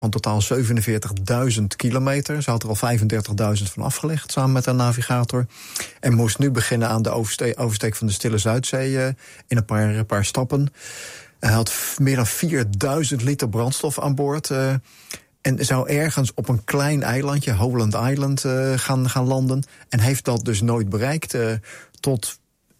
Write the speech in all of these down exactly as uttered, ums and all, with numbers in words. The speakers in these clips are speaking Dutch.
van totaal zevenenveertigduizend kilometer. Ze had er al vijfendertigduizend van afgelegd, samen met haar navigator. En moest nu beginnen aan de overste- oversteek van de Stille Zuidzee uh, in een paar, een paar stappen. Hij had meer dan vierduizend liter brandstof aan boord. Uh, en zou ergens op een klein eilandje, Holland Island, uh, gaan, gaan landen. En heeft dat dus nooit bereikt. Uh, tot,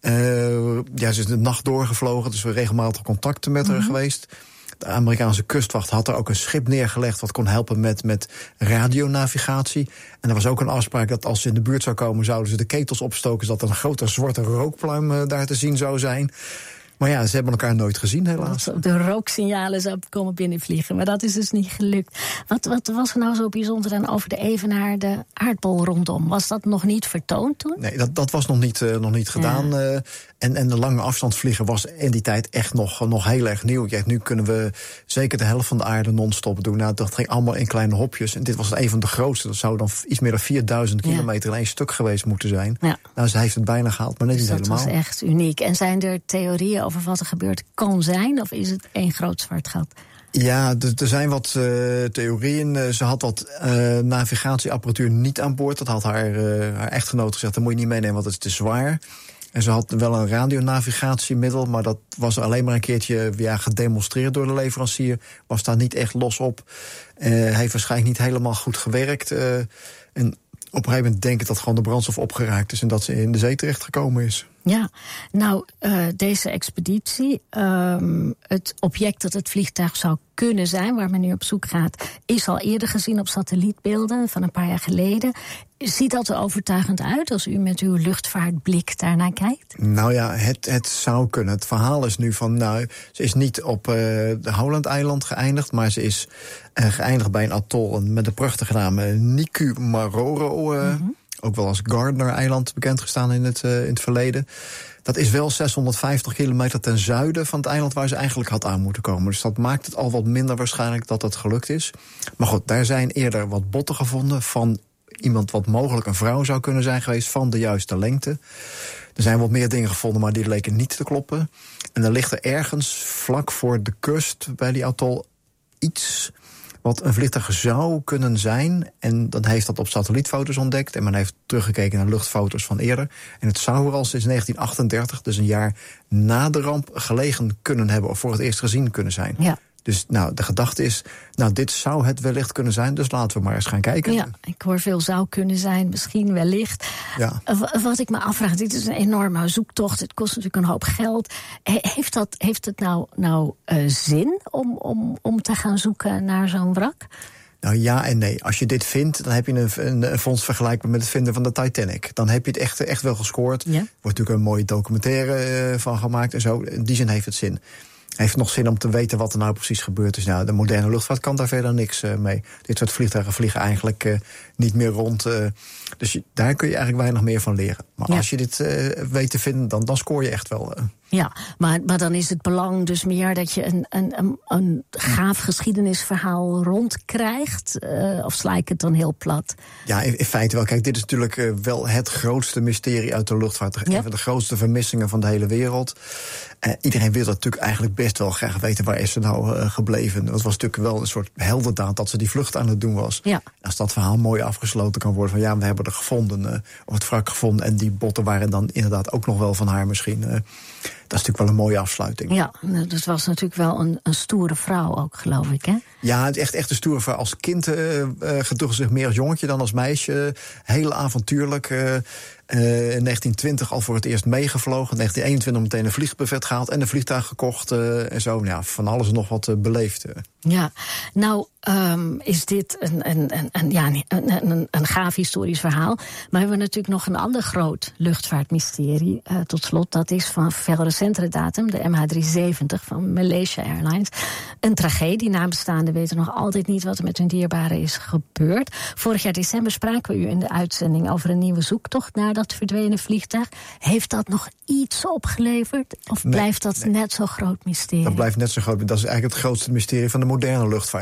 uh, ja, ze is de nacht doorgevlogen, dus we regelmatig contacten met mm-hmm. haar geweest. De Amerikaanse kustwacht had er ook een schip neergelegd wat kon helpen met, met radionavigatie. En er was ook een afspraak dat als ze in de buurt zou komen, zouden ze de ketels opstoken, zodat er een grote zwarte rookpluim uh, daar te zien zou zijn. Maar ja, ze hebben elkaar nooit gezien, helaas. De rooksignalen zou komen binnenvliegen, maar dat is dus niet gelukt. Wat, wat was er nou zo bijzonder aan over de Evenaar, de aardbol rondom? Was dat nog niet vertoond toen? Nee, dat, dat was nog niet, uh, nog niet gedaan. Ja. Uh, en, en de lange afstandsvliegen was in die tijd echt nog, nog heel erg nieuw. Ja, nu kunnen we zeker de helft van de aarde non-stop doen. Nou, dat ging allemaal in kleine hopjes. En dit was een van de grootste. Dat zou dan iets meer dan vierduizend kilometer in één stuk geweest moeten zijn. Ja. Nou, ze heeft het bijna gehaald, maar net dus niet dat helemaal. Dat was echt uniek. En zijn er theorieën over wat er gebeurd kan zijn? Of is het één groot zwart gat? Ja, er zijn wat uh, theorieën. Ze had wat uh, navigatieapparatuur niet aan boord. Dat had haar, uh, haar echtgenoot gezegd, dat moet je niet meenemen, want het is te zwaar. En ze had wel een radionavigatiemiddel, maar dat was alleen maar een keertje ja, gedemonstreerd door de leverancier. Was daar niet echt los op. Uh, heeft waarschijnlijk niet helemaal goed gewerkt. Uh, en op een gegeven moment denk ik dat gewoon de brandstof opgeraakt is en dat ze in de zee terechtgekomen is. Ja, nou, uh, deze expeditie, um, het object dat het vliegtuig zou kunnen zijn, waar men nu op zoek gaat, is al eerder gezien op satellietbeelden van een paar jaar geleden. Ziet dat er overtuigend uit als u met uw luchtvaartblik daarnaar kijkt? Nou ja, het, het zou kunnen. Het verhaal is nu van, nou, ze is niet op uh, de Holland-eiland geëindigd, maar ze is uh, geëindigd bij een atol met de prachtige naam uh, Nikumaroro. Uh, mm-hmm. Ook wel als Gardner-eiland bekend gestaan in het, uh, in het verleden. Dat is wel zeshonderdvijftig kilometer ten zuiden van het eiland waar ze eigenlijk had aan moeten komen. Dus dat maakt het al wat minder waarschijnlijk dat het gelukt is. Maar goed, daar zijn eerder wat botten gevonden van iemand wat mogelijk een vrouw zou kunnen zijn geweest van de juiste lengte. Er zijn wat meer dingen gevonden, maar die leken niet te kloppen. En er ligt er ergens vlak voor de kust bij die atol iets wat een vliegtuig zou kunnen zijn. En dan heeft dat op satellietfoto's ontdekt. En men heeft teruggekeken naar luchtfoto's van eerder. En het zou er al sinds negentien achtendertig, dus een jaar na de ramp, gelegen kunnen hebben of voor het eerst gezien kunnen zijn. Ja. Dus nou, de gedachte is, nou, dit zou het wellicht kunnen zijn, dus laten we maar eens gaan kijken. Ja, ik hoor veel zou kunnen zijn, misschien wellicht. Ja. Wat ik me afvraag, dit is een enorme zoektocht, het kost natuurlijk een hoop geld. Heeft, dat, heeft het nou, nou uh, zin om, om, om te gaan zoeken naar zo'n wrak? Nou ja en nee. Als je dit vindt, dan heb je een, een, een fonds vergelijkbaar met het vinden van de Titanic. Dan heb je het echt, echt wel gescoord. Er ja. wordt natuurlijk een mooie documentaire uh, van gemaakt en zo. In die zin heeft het zin. Heeft nog zin om te weten wat er nou precies gebeurd is. Nou, de moderne luchtvaart kan daar verder niks uh, mee. Dit soort vliegtuigen vliegen eigenlijk uh, niet meer rond. Uh, dus je, daar kun je eigenlijk weinig meer van leren. Maar ja. als je dit uh, weet te vinden, dan, dan scoor je echt wel. Uh. Ja, maar, maar dan is het belang dus meer dat je een, een, een, een gaaf geschiedenisverhaal rondkrijgt. Uh, of sla ik het dan heel plat? Ja, in, in feite wel. Kijk, dit is natuurlijk uh, wel het grootste mysterie uit de luchtvaart. Ja. Een van de grootste vermissingen van de hele wereld. Uh, iedereen wil dat natuurlijk eigenlijk best wel graag weten, waar is ze nou uh, gebleven. Dat was natuurlijk wel een soort heldendaad dat ze die vlucht aan het doen was. Ja. Als dat verhaal mooi afgesloten kan worden van ja, we hebben er gevonden, uh, of het wrak gevonden en die botten waren dan inderdaad ook nog wel van haar misschien. Uh, Dat is natuurlijk wel een mooie afsluiting. Ja, dat was natuurlijk wel een, een stoere vrouw ook, geloof ik, hè? Ja, het is echt, echt een stoere vrouw. Als kind uh, uh, gedroeg zich meer als jongetje dan als meisje. Heel avontuurlijk. Uh, uh, in negentien twintig al voor het eerst meegevlogen. In negentien eenentwintig meteen een vliegbuffet gehaald en een vliegtuig gekocht. Uh, en zo, ja, van alles en nog wat uh, beleefd. Uh. Ja, nou um, is dit een, een, een, een, ja, een, een, een gaaf historisch verhaal. Maar we hebben natuurlijk nog een ander groot luchtvaartmysterie. Uh, tot slot, dat is van veel recentere datum, de M H driehonderdzeventig van Malaysia Airlines. Een tragedie, nabestaanden weten nog altijd niet wat er met hun dierbaren is gebeurd. Vorig jaar december spraken we u in de uitzending over een nieuwe zoektocht naar dat verdwenen vliegtuig. Heeft dat nog iets opgeleverd? Of nee, blijft dat nee. net zo groot mysterie? Dat blijft net zo groot. Dat is eigenlijk het grootste mysterie van de moderne luchtvaart, zou je kunnen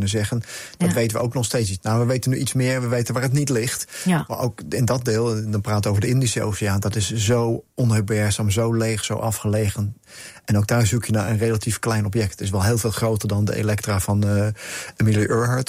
kunnen zeggen. Dat ja. weten we ook nog steeds niet. Nou, we weten nu iets meer, we weten waar het niet ligt. Ja. Maar ook in dat deel, dan praten we over de Indische Oceaan, dat is zo onherbergzaam, zo leeg, zo afgelegen. En ook daar zoek je naar een relatief klein object. Het is wel heel veel groter dan de Electra van uh, Amelia Earhart.